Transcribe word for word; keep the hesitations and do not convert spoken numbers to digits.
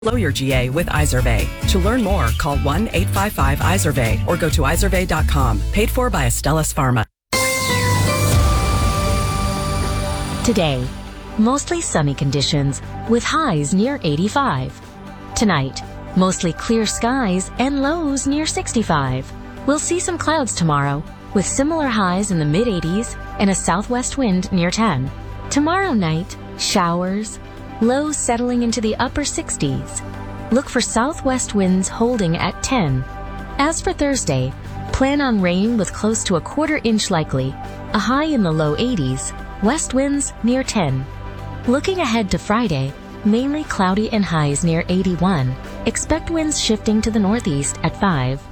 Slow your G A with Izervay. To learn more, call one eight five five Izervay or go to izervay dot com. Paid for by Astellas Pharma. Today, mostly sunny conditions with highs near eighty-five. Tonight, mostly clear skies and lows near sixty-five. We'll see some clouds tomorrow with similar highs in the mid eighties and a southwest wind near ten. Tomorrow night, showers, lows settling into the upper sixties. Look for southwest winds holding at ten. As for Thursday, plan on rain with close to a quarter inch likely, a high in the low eighties, west winds near ten. Looking ahead to Friday, mainly cloudy and highs near eighty-one. Expect winds shifting to the northeast at five.